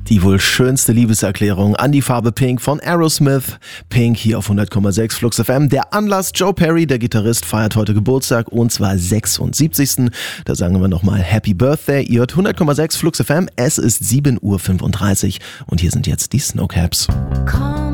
Die wohl schönste Liebeserklärung an die Farbe Pink von Aerosmith. Pink hier auf 100,6 Flux FM. Der Anlass: Joe Perry, der Gitarrist, feiert heute Geburtstag und zwar 76. Da sagen wir nochmal Happy Birthday. Ihr hört 100,6 Flux FM. Es ist 7:35 Uhr und hier sind jetzt die Snowcaps.